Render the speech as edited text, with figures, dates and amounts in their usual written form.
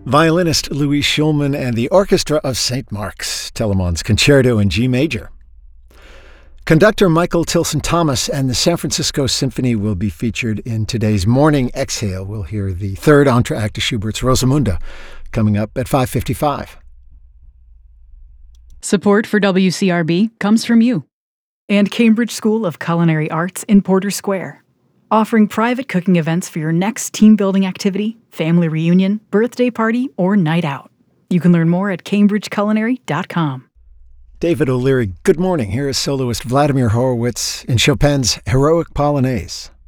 Violinist Louis Schulman and the Orchestra of St. Mark's, Telemann's Concerto in G Major. Conductor Michael Tilson Thomas and the San Francisco Symphony will be featured in today's Morning Exhale. We'll hear the third entr'acte of Schubert's Rosamunde coming up at 5:55. Support for WCRB comes from you and Cambridge School of Culinary Arts in Porter Square, offering private cooking events for your next team-building activity, family reunion, birthday party, or night out. You can learn more at cambridgeculinary.com. David O'Leary, good morning. Here is soloist Vladimir Horowitz in Chopin's Heroic Polonaise.